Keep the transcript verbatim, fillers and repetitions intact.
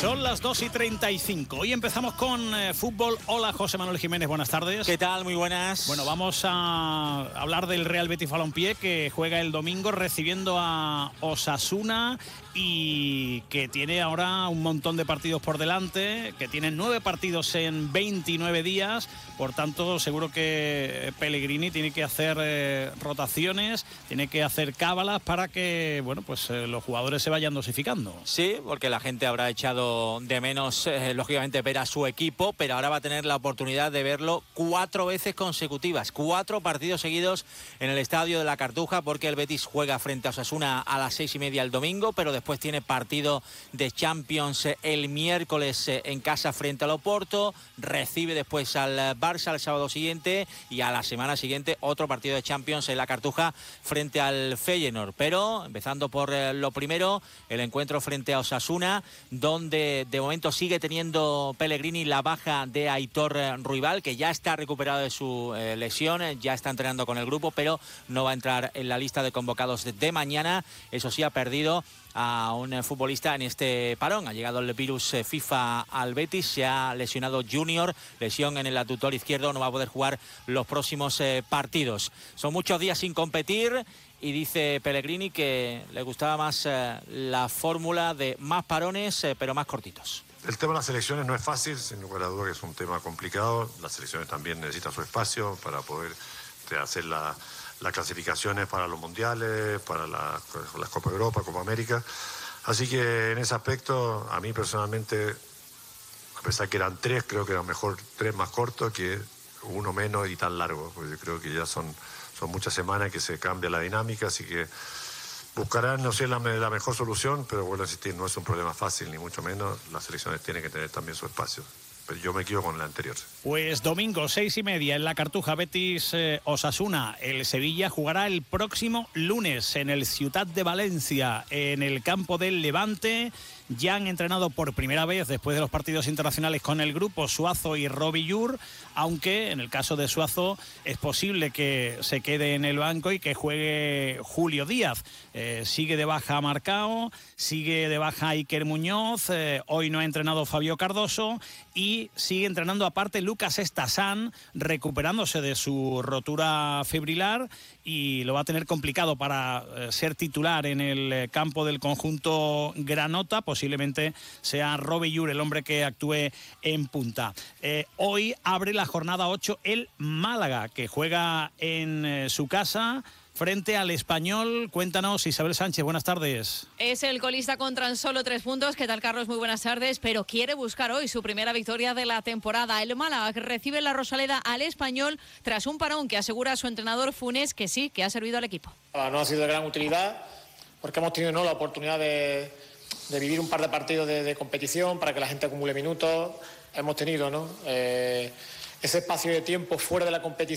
Son las dos y treinta y cinco. Hoy empezamos con eh, fútbol. Hola, José Manuel Jiménez, buenas tardes. ¿Qué tal? Muy buenas. Bueno, vamos a hablar del Real Betis Balompié, que juega el domingo recibiendo a Osasuna y que tiene ahora un montón de partidos por delante, que tiene nueve partidos en veintinueve días. Por tanto, seguro que Pellegrini tiene que hacer eh, rotaciones, tiene que hacer cábalas para que, bueno, pues eh, los jugadores se vayan dosificando. Sí, porque la gente habrá echado de menos, eh, lógicamente, ver a su equipo, pero ahora va a tener la oportunidad de verlo cuatro veces consecutivas, cuatro partidos seguidos en el Estadio de la Cartuja, porque el Betis juega frente a Osasuna a las seis y media el domingo, pero después tiene partido de Champions el miércoles en casa frente al Oporto, recibe después al Barça el sábado siguiente y a la semana siguiente otro partido de Champions en la Cartuja frente al Feyenoord. Pero empezando por lo primero, el encuentro frente a Osasuna, donde de momento sigue teniendo Pellegrini la baja de Aitor Ruibal, que ya está recuperado de su eh, lesión, ya está entrenando con el grupo, pero no va a entrar en la lista de convocados de, de mañana. Eso sí, ha perdido a un futbolista en este parón. Ha llegado el virus FIFA al Betis, se ha lesionado Junior, lesión en el aductor izquierdo, no va a poder jugar los próximos eh, partidos. Son muchos días sin competir y dice Pellegrini que le gustaba más eh, la fórmula de más parones, eh, pero más cortitos. El tema de las selecciones no es fácil, sin lugar a duda que es un tema complicado. Las selecciones también necesitan su espacio para poder este, hacer la... las clasificaciones para los mundiales, para la, las Copa Europa, Copa América. Así que en ese aspecto, a mí personalmente, a pesar que eran tres, creo que era mejor tres más cortos que uno menos y tan largo, porque yo creo que ya son, son muchas semanas que se cambia la dinámica, así que buscarán, no sé, la, la mejor solución, pero bueno, insistir, no es un problema fácil, ni mucho menos. Las selecciones tienen que tener también su espacio. Pero yo me quedo con el anterior. Pues domingo, seis y media en la Cartuja, Betis eh, Osasuna. El Sevilla jugará el próximo lunes en el Ciutat de Valencia, en el campo del Levante. Ya han entrenado por primera vez después de los partidos internacionales con el grupo Suazo y Robillur, aunque en el caso de Suazo es posible que se quede en el banco y que juegue Julio Díaz. Eh, sigue de baja Marcao, sigue de baja Iker Muñoz, eh, hoy no ha entrenado Fabio Cardoso y sigue entrenando aparte Lucas Estasan, recuperándose de su rotura fibrilar y lo va a tener complicado para eh, ser titular en el eh, campo del conjunto granota. Posiblemente sea Robillur el hombre que actúe en punta. Eh, hoy abre la jornada ocho el Málaga, que juega en eh, su casa frente al Español. Cuéntanos, Isabel Sánchez, buenas tardes. Es el colista con tan solo tres puntos. ¿Qué tal, Carlos? Muy buenas tardes, pero quiere buscar hoy su primera victoria de la temporada. El Málaga recibe la Rosaleda al Español tras un parón que asegura su entrenador Funes que sí, que ha servido al equipo. No ha sido de gran utilidad porque hemos tenido ¿no? la oportunidad de, de vivir un par de partidos de, de competición para que la gente acumule minutos. Hemos tenido ¿no? eh, ese espacio de tiempo fuera de la competición